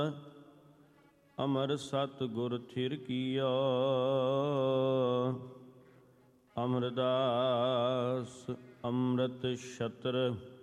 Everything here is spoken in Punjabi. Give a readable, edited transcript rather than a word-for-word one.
ਅਮਰ ਸਤ ਗੁਰ ਥਿਰ ਕੀਆ। ਅਮਰਦਾਸ ਅੰਮ੍ਰਿਤ ਛਤਰ